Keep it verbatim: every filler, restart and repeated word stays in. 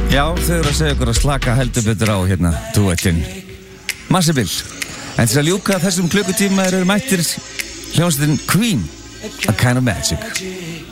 Já, þau eru að segja okkur að slaka heldur betur á hérna, duettinn Massive Bill. En til að ljúka þessum klukkutíma eru mættir hljómsveitin Queen, A Kind of Magic.